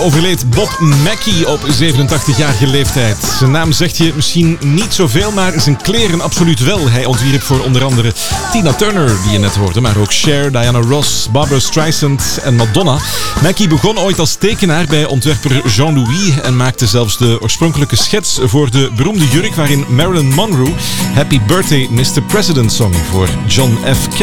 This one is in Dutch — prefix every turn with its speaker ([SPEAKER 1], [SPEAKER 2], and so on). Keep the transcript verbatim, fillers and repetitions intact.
[SPEAKER 1] Overleed Bob Mackie op zevenentachtigjarige leeftijd. Zijn naam zegt je misschien niet zoveel, maar zijn kleren absoluut wel. Hij ontwierp voor onder andere Tina Turner, die je net hoorde, maar ook Cher, Diana Ross, Barbra Streisand en Madonna. Mackie begon ooit als tekenaar bij ontwerper Jean-Louis en maakte zelfs de oorspronkelijke schets voor de beroemde jurk waarin Marilyn Monroe Happy Birthday mister President zong voor John F. Kennedy.